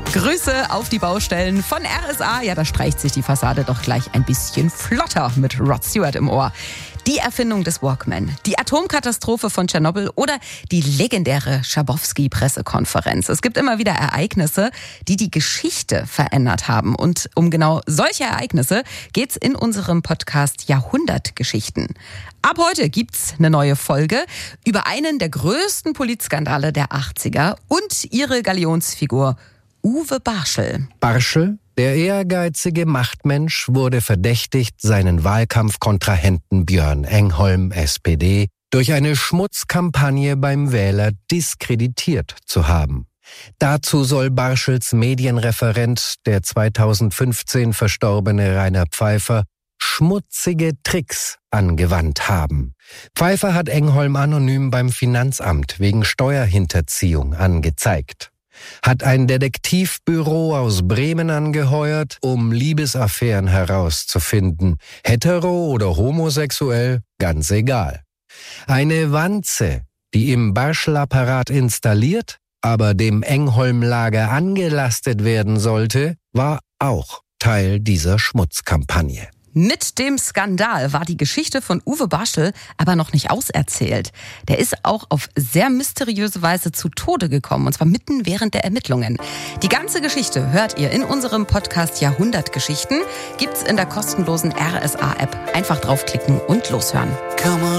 Grüße auf die Baustellen von RSA. Ja, da streicht sich die Fassade doch gleich ein bisschen flotter mit Rod Stewart im Ohr. Die Erfindung des Walkman, die Atomkatastrophe von Tschernobyl oder die legendäre Schabowski-Pressekonferenz. Es gibt immer wieder Ereignisse, die die Geschichte verändert haben. Und um genau solche Ereignisse geht's in unserem Podcast Jahrhundertgeschichten. Ab heute gibt's eine neue Folge über einen der größten Politskandale der 80er und ihre Galionsfigur Uwe Barschel. Barschel, der ehrgeizige Machtmensch, wurde verdächtigt, seinen Wahlkampfkontrahenten Björn Engholm, SPD, durch eine Schmutzkampagne beim Wähler diskreditiert zu haben. Dazu soll Barschels Medienreferent, der 2015 verstorbene Rainer Pfeiffer, schmutzige Tricks angewandt haben. Pfeiffer hat Engholm anonym beim Finanzamt wegen Steuerhinterziehung angezeigt. Hat ein Detektivbüro aus Bremen angeheuert, um Liebesaffären herauszufinden. Hetero oder homosexuell, ganz egal. Eine Wanze, die im Barschel-Apparat installiert, aber dem Engholm-Lager angelastet werden sollte, war auch Teil dieser Schmutzkampagne. Mit dem Skandal war die Geschichte von Uwe Barschel aber noch nicht auserzählt. Der ist auch auf sehr mysteriöse Weise zu Tode gekommen, und zwar mitten während der Ermittlungen. Die ganze Geschichte hört ihr in unserem Podcast Jahrhundertgeschichten. Gibt's in der kostenlosen RSA-App. Einfach draufklicken und loshören.